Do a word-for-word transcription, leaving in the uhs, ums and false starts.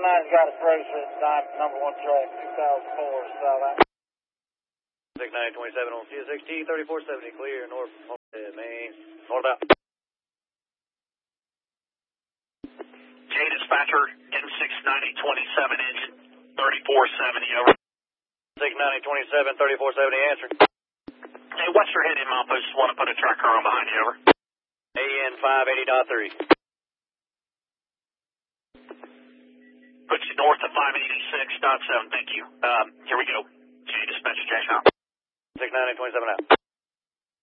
nine's got a bracer at Diamond number one track, two thousand four, South. six nine twenty-seven on C S X T, thirty-four seventy, clear, north, uh, main, north out. J dispatcher, N six ninety twenty-seven engine, thirty-four seventy, over. six ninety twenty-seven, thirty-four seventy, answer. Hey, what's your heading, Moppo? Just want to put a tracker on behind you, over. A N five eighty point three. Put you north of five eighty-six point seven, thank you. Um, here we go. J dispatcher, J now. six ninety twenty-seven out.